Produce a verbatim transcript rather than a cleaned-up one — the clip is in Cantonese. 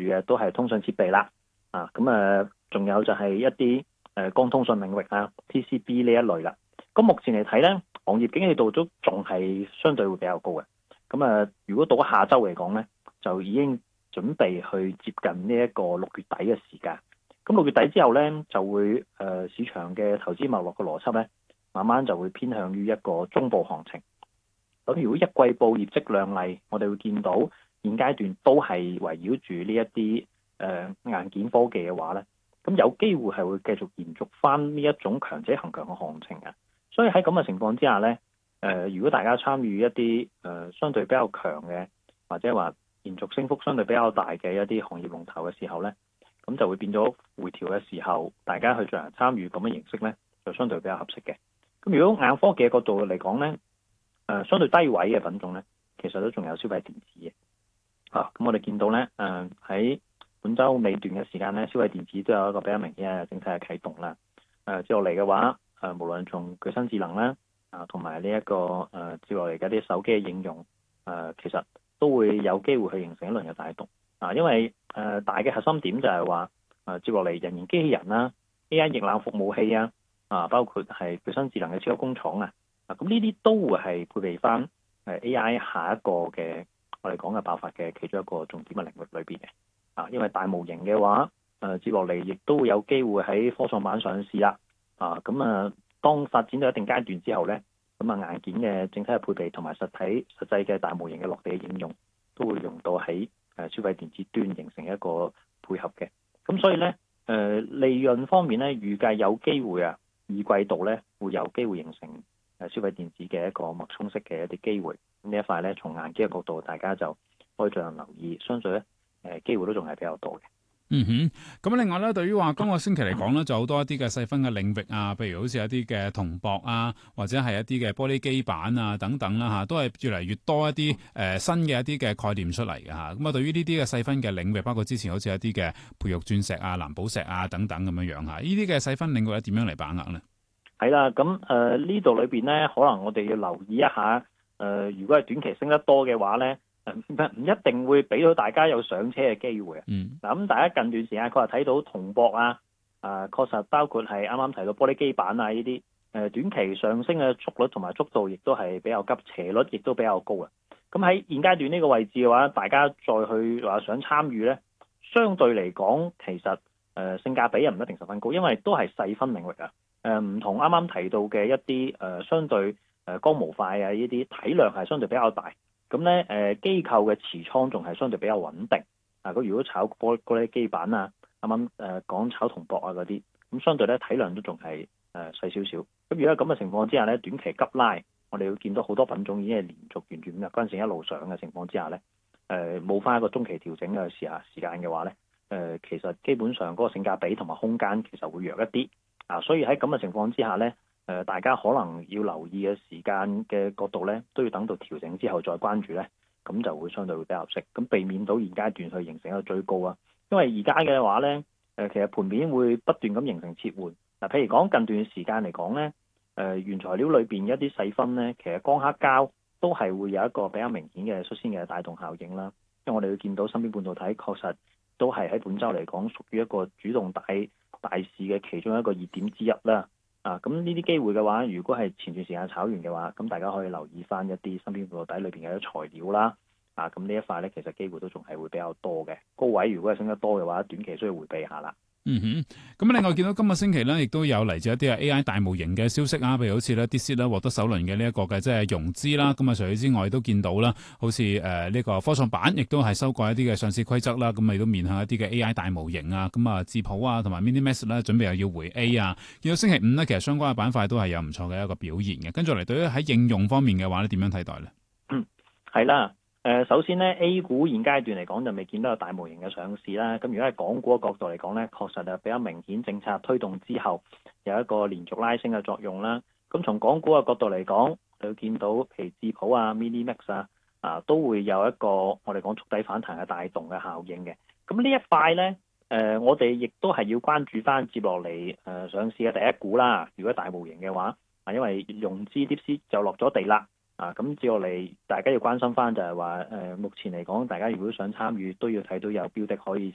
嘅都係通訊設備啦，啊咁啊，仲有就係一啲誒、呃、光通訊領域啊 T C B 呢一類啦。咁目前嚟睇咧，行業景氣度都仲係相對會比較高嘅。咁啊，如果到下週嚟講咧，就已經準備去接近呢一個六月底嘅時間。咁六月底之後咧，就會誒、呃、市場嘅投資脈絡嘅邏輯咧，慢慢就會偏向於一個中部行情。咁如果一季報業績亮麗，我哋會見到現階段都係圍繞住呢一啲誒硬件科技嘅話咧，咁有機會係會繼續延續翻呢一種強者恒強嘅行情嘅。所以喺咁嘅情況之下咧，誒、呃、如果大家參與一啲誒、呃、相對比較強嘅，或者話延續升幅相對比較大嘅一啲行業龍頭嘅時候咧，咁就會變咗回調嘅時候，大家去進行參與咁嘅形式咧，就相對比較合適嘅。咁如果硬科技嘅角度嚟講咧，誒、呃、相對低位嘅品種咧，其實都仲有消費電子嘅。啊，咁我哋見到咧，誒、呃、喺本週尾段嘅時間咧，消費電子都有一個比較明顯嘅整體嘅啟動啦。誒、呃、接落嚟嘅話，誒、呃、無論從具身智能啦，啊同埋呢一個誒、呃、接落嚟嘅啲手機嘅應用，誒、呃、其實都會有機會去形成一輪嘅帶動。啊，因為誒、呃、大嘅核心點就係話，誒接落嚟人形機器人啦、A I 液冷服務器啊，啊包括係具身智能嘅超級工廠啊，啊咁呢啲都會係配備翻誒 A I 下一個嘅我哋講嘅爆發嘅其中一個重點嘅領域裏邊嘅。啊，因為大模型嘅話，誒、呃、接落嚟亦都會有機會喺科創板上市啦。啊，咁啊當發展到一定階段之後咧，咁啊硬件嘅整體嘅配備同埋實體實際嘅大模型嘅落地嘅應用，都會用到喺誒消費電子端形成一個配合嘅。咁所以咧，誒、呃、利潤方面咧，預計有機會啊，二季度咧會有機會形成誒消費電子嘅一個脈衝式嘅一啲機會。咁呢一塊咧，從硬件嘅角度，大家就可以進行留意，相信咧誒機會都仲係比較多嘅。 嗯哼，咁另外咧，對於話今個星期嚟講咧，就好多一啲嘅細分嘅領域啊，譬如好似一啲嘅銅箔啊，或者係一啲嘅玻璃基板啊等等啦嚇，都係越嚟越多一啲誒、呃、新嘅一啲嘅概念出嚟嘅嚇。咁啊，對於呢啲嘅細分嘅領域，包括之前好似一啲嘅培育鑽石啊、藍寶石啊等等咁樣樣嚇，呢啲嘅細分領域咧點樣嚟把握咧？ 係啦，咁誒呢度裏邊咧，可能我哋要留意一下，誒、呃、如果係短期升得多嘅話咧。唔唔一定會俾到大家有上車嘅機會啊！ 嗯， 嗱咁大家近段時間確實睇到銅箔啊，啊確實包括係啱啱提到玻璃基板啊呢啲，誒短期上升嘅速率同埋速度亦都係比較急，斜率亦都比較高啊！咁喺現階段呢個位置嘅話，大家再去話想參與咧，相對嚟講其實誒、呃、性價比又唔一定十分高，因為都係細分領域啊！誒、呃、唔同啱啱提到嘅一啲誒、呃、相對誒光模塊啊呢啲體量係相對比較大。咁咧，誒、呃、機構嘅持倉仲係相對比較穩定。啊，佢如果炒玻玻璃基板啊，啱啱誒講炒銅箔啊嗰啲，咁相對咧體量都仲係誒細少少。咁如果喺咁嘅情況之下咧，短期急拉，我哋會見到好多品種已經係連續完全五日均線一路上嘅情況之下咧，誒冇翻一個中期調整嘅時下時間嘅話咧，誒、呃、其實基本上嗰個性價比同埋空間其實會弱一啲。啊，所以喺咁嘅情況之下咧。誒、呃，大家可能要留意嘅時間嘅角度咧，都要等到調整之後再關注咧，咁就會相對會比較合適，咁避免到現階段去形成一個追高啊。因為而家嘅話咧，誒、呃、其實盤面會不斷咁形成切換。嗱、呃，譬如講近段時間嚟講咧，誒、呃、原材料裏邊一啲細分咧，其實光刻膠都係會有一個比較明顯嘅率先嘅帶動效應啦。因為我哋會見到芯片半導體確實都係喺本週嚟講屬於一個主動大大市嘅其中一個熱點之一啦。啊，咁呢啲機會嘅話，如果係前段時間炒完嘅話，咁大家可以留意翻一啲芯片半導體裏邊嘅材料啦。啊，咁呢一塊咧，其實機會都仲係會比較多嘅。高位如果係升得多嘅話，短期需要迴避下啦。 嗯哼，咁另外見到今個星期咧，亦都有嚟自一啲啊 A I 大模型嘅消息啊，譬如好似咧 DeepSeek 咧獲得首輪嘅呢一個嘅即係融資啦。咁啊，除咗之外都見到啦，好似誒呢個科創板亦都係修改一啲嘅上市規則啦。咁啊，亦都面向一啲嘅 A I 大模型啊。咁啊，智譜啊同埋 MiniMax 咧準備又要回 A 啊。見到星期五咧，其實相關嘅板塊都係有唔錯嘅一個表現嘅。跟住嚟對於喺應用方面嘅話咧，點樣睇待咧？ 嗯，係啦。誒，首先咧 A 股現階段嚟講就未見到有大模型嘅上市啦。咁如果係港股嘅角度嚟講咧，確實係比較明顯政策推動之後有一個連續拉升嘅作用啦。咁從港股嘅角度嚟講，就見到譬如智譜啊、MiniMax 啊，啊都會有一個我哋講觸底反彈嘅帶動嘅效應嘅。咁呢一塊咧，誒、呃、我哋亦都係要關注翻接落嚟誒上市嘅第一股啦。如果大模型嘅話，啊因為融資 DeepSeek 就落咗地啦。啊，咁接落嚟，大家要關心翻就係話，誒、呃，目前嚟講，大家如果想參與，都要睇到有標的可以